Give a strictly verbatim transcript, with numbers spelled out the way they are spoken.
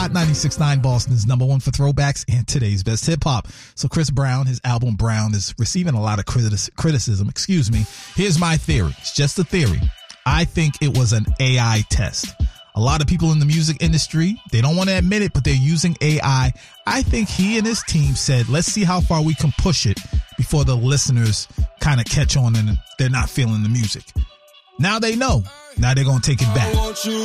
Hot ninety-six point nine Boston's number one for throwbacks and today's best hip hop. So Chris Brown, his album Brown, is receiving a lot of criti- criticism. Excuse me. Here's my theory. It's just a theory. I think it was an A I test. A lot of people in the music industry, they don't want to admit it, but they're using A I. I think he and his team said, let's see how far we can push it before the listeners kind of catch on and they're not feeling the music. Now they know. Now they're going to take it back.